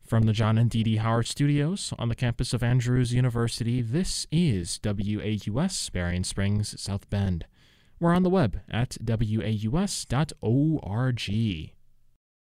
From the John and Dee Dee Howard Studios on the campus of Andrews University, this is WAUS Berrien Springs, South Bend. We're on the web at waus.org.